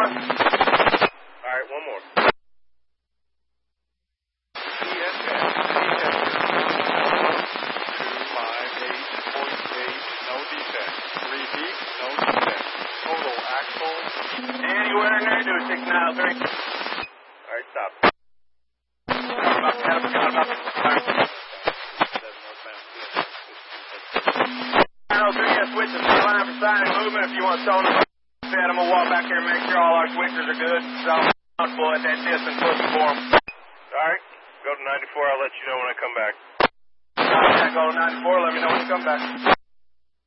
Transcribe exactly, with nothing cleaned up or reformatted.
All right, one more. E S S, five eight point eight, no defect. Three deep, no defect. Total axle. Anywhere in there, do a six nine three. All right, stop. About that, about that. nine oh three, got switches, line for signing movement if you want to tone them. I'm going to walk back here and make sure all our switches are good. So I'm comfortable at that distance looking for them. All right, go to ninety-four. I'll let you know when I come back. Yeah, go to ninety-four. Let me know when you come back.